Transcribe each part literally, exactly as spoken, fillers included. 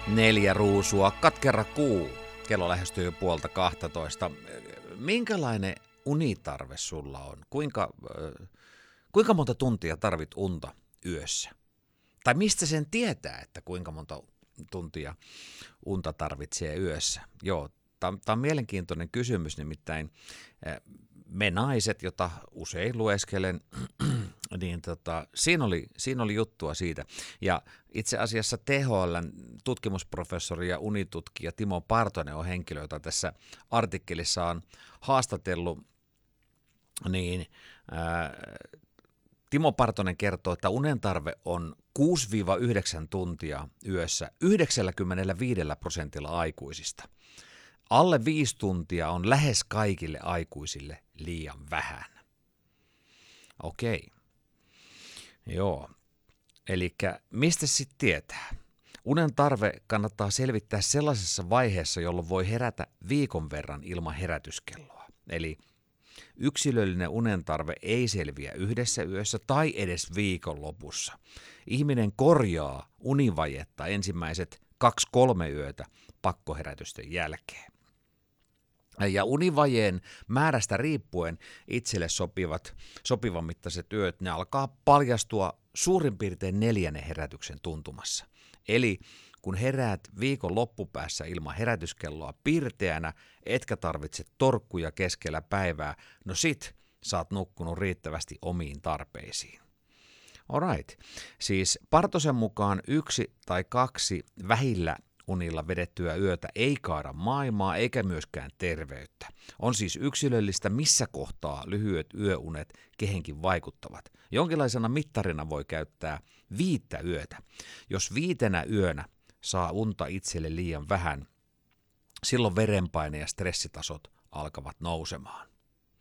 Neljä ruusua, katkera kuu. Kello lähestyy puolta kahtatoista. Minkälainen unitarve sulla on? Kuinka, äh, kuinka monta tuntia tarvit unta yössä? Tai mistä sen tietää, että kuinka monta tuntia unta tarvitsee yössä? Joo, tämä on mielenkiintoinen kysymys, nimittäin äh, me naiset, jota usein lueskelen, niin tota, siinä, oli, siinä oli juttua siitä. Ja itse asiassa T H L:n tutkimusprofessori ja unitutkija Timo Partonen on henkilö, jota tässä artikkelissa on haastatellut. Niin, ää, Timo Partonen kertoo, että unen tarve on kuusi yhdeksän tuntia yössä yhdeksänkymmentäviisi prosentilla aikuisista. Alle viisi tuntia on lähes kaikille aikuisille liian vähän. Okei. Joo. Elikkä mistä sitten tietää? Unen tarve kannattaa selvittää sellaisessa vaiheessa, jolloin voi herätä viikon verran ilman herätyskelloa. Eli yksilöllinen unen tarve ei selviä yhdessä yössä tai edes viikon lopussa. Ihminen korjaa univajetta ensimmäiset kaksi kolme yötä pakkoherätysten jälkeen. Ja univajeen määrästä riippuen itselle sopivat, sopivan mittaiset yöt, ne alkaa paljastua suurin piirtein neljännen herätyksen tuntumassa. Eli kun heräät viikon loppupäässä ilman herätyskelloa pirteänä, etkä tarvitse torkkuja keskellä päivää, no sit sä oot nukkunut riittävästi omiin tarpeisiin. Alright, siis Partosen mukaan yksi tai kaksi vähillä unilla vedettyä yötä ei kaada maailmaa eikä myöskään terveyttä. On siis yksilöllistä, missä kohtaa lyhyet yöunet kehenkin vaikuttavat. Jonkinlaisena mittarina voi käyttää viittä yötä. Jos viitenä yönä saa unta itselle liian vähän, silloin verenpaine ja stressitasot alkavat nousemaan.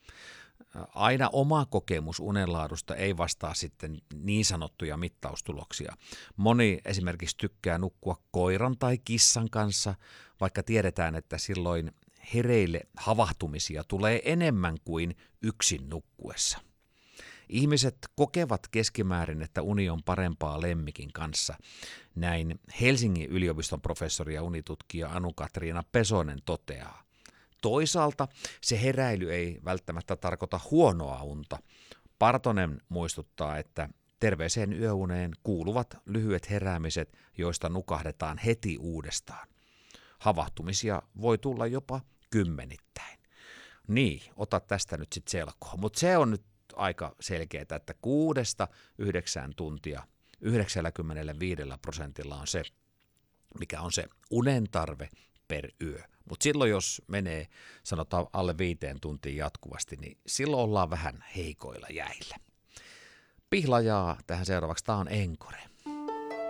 Aina oma kokemus unenlaadusta ei vastaa sitten niin sanottuja mittaustuloksia. Moni esimerkiksi tykkää nukkua koiran tai kissan kanssa, vaikka tiedetään, että silloin hereille havahtumisia tulee enemmän kuin yksin nukkuessa. Ihmiset kokevat keskimäärin, että uni on parempaa lemmikin kanssa. Näin Helsingin yliopiston professori ja unitutkija Anu-Katriina Pesonen toteaa. Toisaalta se heräily ei välttämättä tarkoita huonoa unta. Partonen muistuttaa, että terveeseen yöuneen kuuluvat lyhyet heräämiset, joista nukahdetaan heti uudestaan. Havahtumisia voi tulla jopa kymmenittäin. Niin, ota tästä nyt sitten selkoa. Mutta se on nyt aika selkeää, että kuudesta yhdeksään tuntia yhdeksänkymmentäviisi prosentilla on se, mikä on se unen tarve per yö. Mutta silloin, jos menee, sanotaan alle viiteen tuntiin jatkuvasti, niin silloin ollaan vähän heikoilla jäillä. Pihlajaa tähän seuraavaksi. Tämä on Encore.